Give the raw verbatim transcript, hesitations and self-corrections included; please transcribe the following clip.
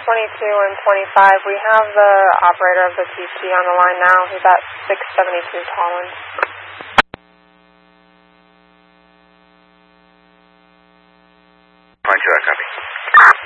twenty-two and twenty-five. We have the operator of the T T on the line now. He's at six seventy-two Collins. Point two, I copy.